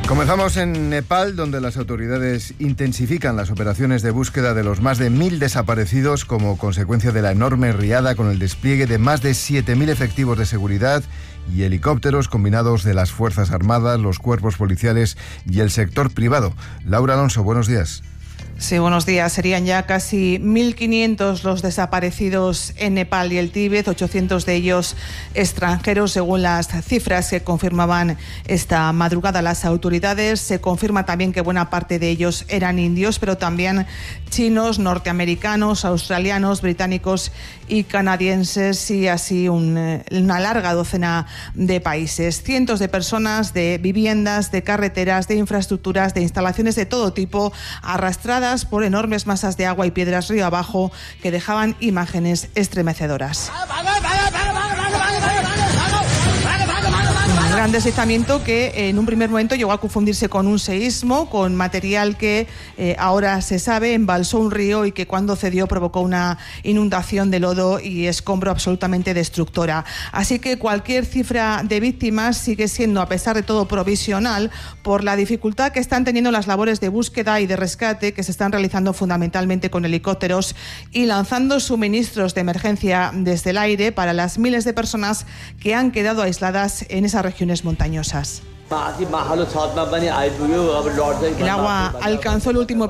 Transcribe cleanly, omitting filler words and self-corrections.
Comenzamos en Nepal, donde las autoridades intensifican las operaciones de búsqueda de los más de 1.000 desaparecidos como consecuencia de la enorme riada, con el despliegue de más de 7.000 efectivos de seguridad y helicópteros combinados de las Fuerzas Armadas, los cuerpos policiales y el sector privado. Laura Alonso, buenos días. Sí, buenos días. Serían ya casi 1.500 los desaparecidos en Nepal y el Tíbet, 800 de ellos extranjeros, según las cifras que confirmaban esta madrugada las autoridades. Se confirma también que buena parte de ellos eran indios, pero también chinos, norteamericanos, australianos, británicos y canadienses, y así una larga docena de países. Cientos de personas, de viviendas, de carreteras, de infraestructuras, de instalaciones de todo tipo, arrastradas por enormes masas de agua y piedras río abajo que dejaban imágenes estremecedoras. Un gran deslizamiento que en un primer momento llegó a confundirse con un seísmo, con material que ahora se sabe embalsó un río y que cuando cedió provocó una inundación de lodo y escombro absolutamente destructora. Así que cualquier cifra de víctimas sigue siendo, a pesar de todo, provisional por la dificultad que están teniendo las labores de búsqueda y de rescate, que se están realizando fundamentalmente con helicópteros y lanzando suministros de emergencia desde el aire para las miles de personas que han quedado aisladas en esas regiones montañosas. El agua alcanzó el último